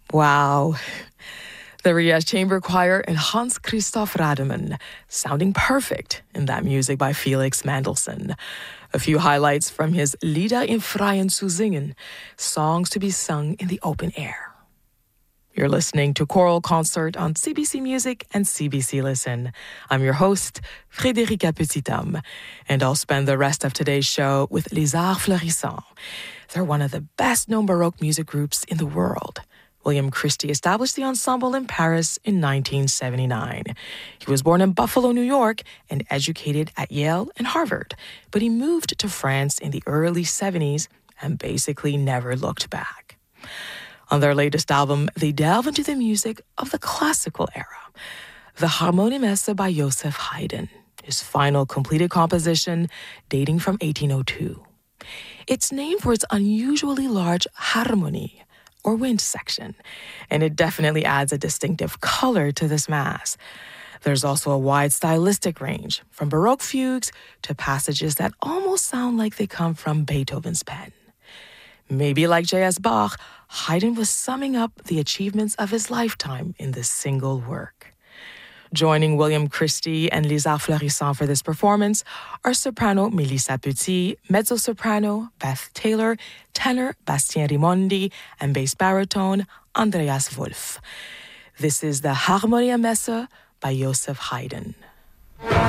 Wow. The Rias Chamber Choir and Hans Christoph Rademann, sounding perfect in that music by Felix Mendelssohn. A few highlights from his Lieder im Freien zu singen, songs to be sung in the open air. You're listening to Choral Concert on CBC Music and CBC Listen. I'm your host, Frédérica Petitam, and I'll spend the rest of today's show with Les Arts Florissants. They're one of the best-known Baroque music groups in the world. William Christie established the ensemble in Paris in 1979. He was born in Buffalo, New York, and educated at Yale and Harvard, but he moved to France in the early 70s and basically never looked back. On their latest album, they delve into the music of the classical era, the Harmoniemesse by Joseph Haydn, his final completed composition dating from 1802. It's named for its unusually large harmonie, or wind section, and it definitely adds a distinctive color to this mass. There's also a wide stylistic range, from Baroque fugues to passages that almost sound like they come from Beethoven's pen. Maybe like J.S. Bach, Haydn was summing up the achievements of his lifetime in this single work. Joining William Christie and Les Arts Florissants for this performance are soprano Melissa Petit, mezzo-soprano Beth Taylor, tenor Bastien Rimondi, and bass baritone Andreas Wolf. This is the Harmoniemesse by Joseph Haydn.